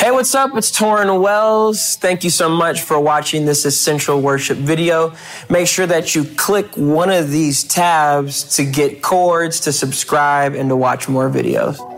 Hey, what's up? It's Torrin Wells. Thank you so much for watching this Essential Worship video. Make sure that you click one of these tabs to get chords, to subscribe, and to watch more videos.